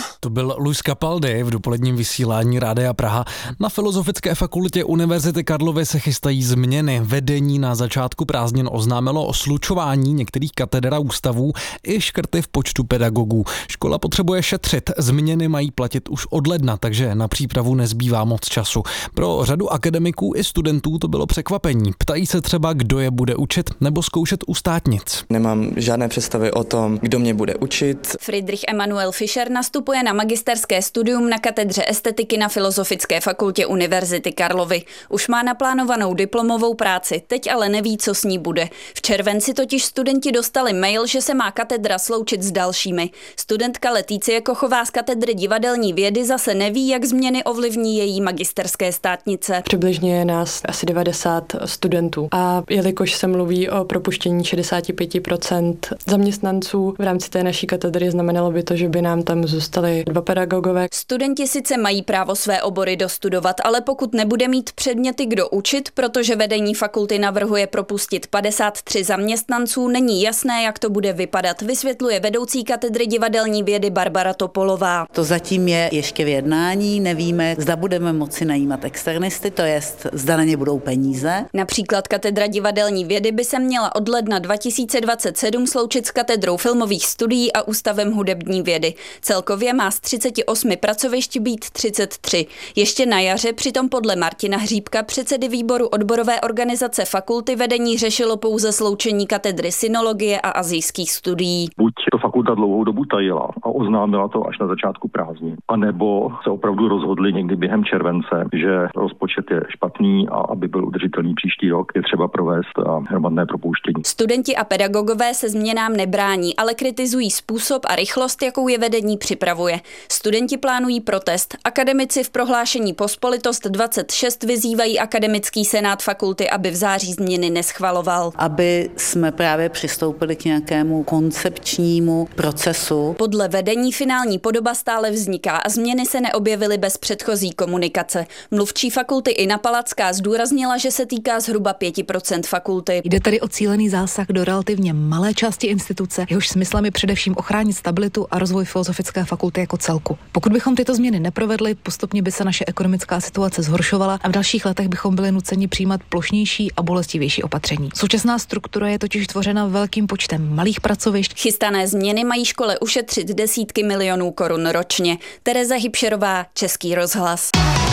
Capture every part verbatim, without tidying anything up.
To byl Luis Capaldi v dopoledním vysílání Rádia Praha. Na Filozofické fakultě Univerzity Karlovy se chystají změny. Vedení na začátku prázdnin oznámilo o slučování některých kateder a ústavů i škrty v počtu pedagogů. Škola potřebuje šetřit. Změny mají platit už od ledna, takže na přípravu nezbývá moc času. Pro řadu akademiků i studentů to bylo překvapení. Ptají se třeba, kdo je bude učit nebo zkoušet u státnic. Nemám žádné představy o tom, kdo mě bude učit. Friedrich Emanuel Fischer nastupuje na magisterské studium na katedře estetiky na Filozofické fakultě Univerzity Karlovy. Už má naplánovanou diplomovou práci, teď ale neví, co s ní bude. V červenci totiž studenti dostali mail, že se má katedra sloučit s dalšími. Studentka Leticie Kochová z katedry divadelní vědy zase neví, jak změny ovlivní její magisterské státnice. Přibližně je nás asi devadesát studentů a jelikož se mluví o propuštění šedesát pět procent zaměstnanců v rámci té naší katedry, znamenalo by to, že by nám tam zůstali dva pedagogové. Studenti sice mají právo své obory dostudovat, ale pokud nebude mít předměty kdo učit, protože vedení fakulty navrhuje propustit padesát tři zaměstnanců, není jasné, jak to bude vypadat, vysvětluje vedoucí katedry divadelní vědy Barbara Topolová. To zatím je ještě v jednání, nevíme, zda budeme moci najímat externisty, to jest, zda na ně budou peníze. Například katedra divadelní vědy by se měla od ledna dva tisíce dvacet sedm sloučit s katedrou filmových studií a ústavem hudební vědy. Celkově má z třicet osm pracovišť být třicet tři. Ještě na jaře přitom podle Martina Hříbka, předsedy výboru odborové organizace fakulty, vedení řešilo pouze sloučení katedry synologie a asijských studií. Buď to fakulta dlouhou dobu tajila a oznámila to až na začátku prázdnin, anebo se opravdu rozhodli někdy během července, že rozpočet je špatný a aby byl udržitelný příští rok, je třeba provést hromadné propouštění. Studenti a pedagogové se změnám nebrání, ale kritizují způsob a rychlost, jakou je vedení připravuje. Studenti plánují protest. Akademici v prohlášení Pospolitost dvacet šest vyzývají akademický senát fakulty, aby v září změny neschvaloval. Aby jsme právě přistoupili k nějakému koncepčnímu procesu. Podle vedení finální podoba stále vzniká a změny se neobjevily bez předchozí komunikace. Mluvčí fakulty Ina Palacká zdůraznila, že se týká zhruba pět procent fakulty. Jde tedy o cílený zásah do relativně malé části instituce, jehož smyslem je především ochránit stabilitu a rozvoj Filozofické fakulty jako celku. Pokud bychom tyto změny neprovedli, postupně by se naše ekonomická situace zhoršovala a v dalších letech bychom byli nuceni přijímat plošnější a bolestivější opatření. Současná struktura je totiž tvořena velkým počtem malých pracovišť. Chystané změny mají škole ušetřit desítky milionů korun ročně. Tereza Hybšerová, Český rozhlas.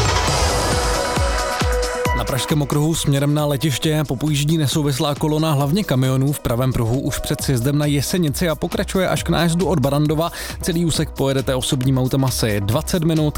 Na pražském okruhu směrem na letiště popojíždí nesouvislá kolona hlavně kamionů v pravém pruhu už před sjezdem na Jesenici a pokračuje až k nájezdu od Barandova. Celý úsek pojedete osobním autem asi dvacet minut.